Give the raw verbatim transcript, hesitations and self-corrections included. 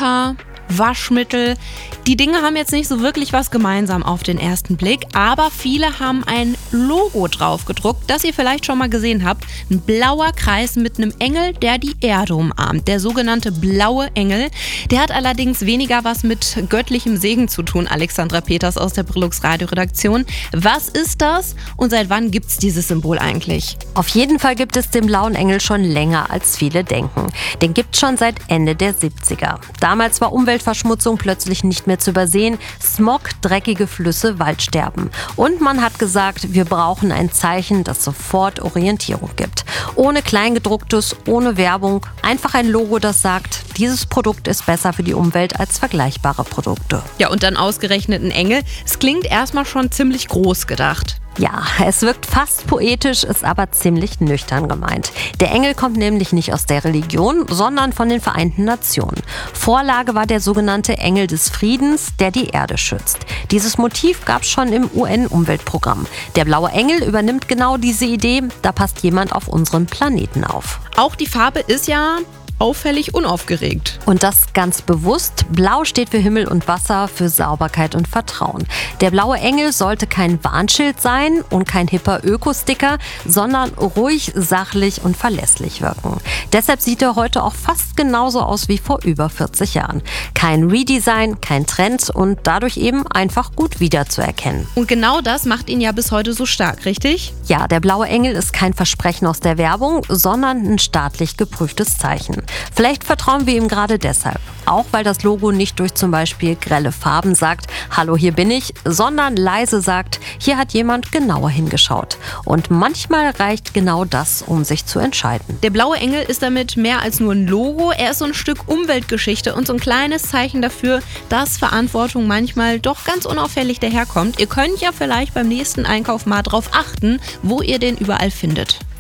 Shampoo, Waschmittel. Die Dinge haben jetzt nicht so wirklich was gemeinsam auf den ersten Blick, aber viele haben ein Logo drauf gedruckt, das ihr vielleicht schon mal gesehen habt. Ein blauer Kreis mit einem Engel, der die Erde umarmt. Der sogenannte blaue Engel. Der hat allerdings weniger was mit göttlichem Segen zu tun, Alexandra Peters aus der Brillux Radioredaktion. Was ist das und seit wann gibt es dieses Symbol eigentlich? Auf jeden Fall gibt es den blauen Engel schon länger, als viele denken. Den gibt es schon seit Ende der siebziger. Damals war Umweltverschmutzung plötzlich nicht mehr zu übersehen. Smog, dreckige Flüsse, Waldsterben. Und man hat gesagt, wir brauchen ein Zeichen, das sofort Orientierung gibt. Ohne Kleingedrucktes, ohne Werbung. Einfach ein Logo, das sagt, dieses Produkt ist besser für die Umwelt als vergleichbare Produkte. Ja, und dann ausgerechnet ein Engel. Es klingt erstmal schon ziemlich groß gedacht. Ja, es wirkt fast poetisch, ist aber ziemlich nüchtern gemeint. Der Engel kommt nämlich nicht aus der Religion, sondern von den Vereinten Nationen. Vorlage war der sogenannte Engel des Friedens, der die Erde schützt. Dieses Motiv gab es schon im U N-Umweltprogramm. Der blaue Engel übernimmt genau diese Idee, da passt jemand auf unserem Planeten auf. Auch die Farbe ist ja auffällig unaufgeregt. Und das ganz bewusst. Blau steht für Himmel und Wasser, für Sauberkeit und Vertrauen. Der blaue Engel sollte kein Warnschild sein und kein hipper Öko-Sticker, sondern ruhig, sachlich und verlässlich wirken. Deshalb sieht er heute auch fast genauso aus wie vor über vierzig Jahren. Kein Redesign, kein Trend und dadurch eben einfach gut wiederzuerkennen. Und genau das macht ihn ja bis heute so stark, richtig? Ja, der blaue Engel ist kein Versprechen aus der Werbung, sondern ein staatlich geprüftes Zeichen. Vielleicht vertrauen wir ihm gerade deshalb. Auch weil das Logo nicht durch zum Beispiel grelle Farben sagt, hallo, hier bin ich, sondern leise sagt, hier hat jemand genauer hingeschaut. Und manchmal reicht genau das, um sich zu entscheiden. Der blaue Engel ist damit mehr als nur ein Logo. Er ist so ein Stück Umweltgeschichte und so ein kleines Zeichen dafür, dass Verantwortung manchmal doch ganz unauffällig daherkommt. Ihr könnt ja vielleicht beim nächsten Einkauf mal drauf achten, wo ihr den überall findet.